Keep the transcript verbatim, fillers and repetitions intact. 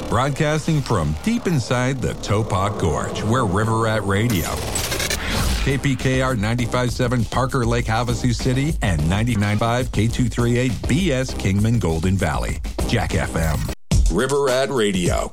Broadcasting from deep inside the Topop Gorge, we're River Rat Radio. K P K R ninety-five point seven Parker Lake, Havasu City, and ninety-nine point five K two thirty-eight B S Kingman Golden Valley. Jack F M. River Rat Radio.